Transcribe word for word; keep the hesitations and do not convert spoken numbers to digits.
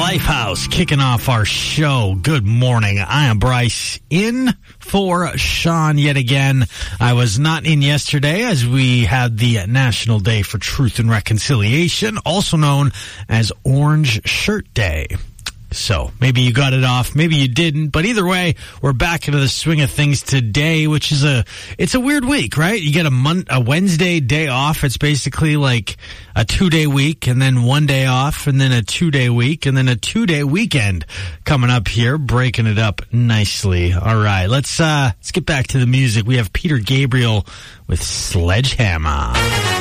Lifehouse kicking off our show. Good morning. I am Bryce, in for Sean yet again. I was not in yesterday as we had the National Day for Truth and Reconciliation, also known as Orange Shirt Day. So maybe you got it off, maybe you didn't, but either way, we're back into the swing of things today, which is a, it's a weird week, right? You get a mon- a Wednesday day off. It's basically like a two day week and then one day off and then a two day week and then a two day weekend coming up here, breaking it up nicely. All right, let's, uh, let's get back to the music. We have Peter Gabriel with Sledgehammer.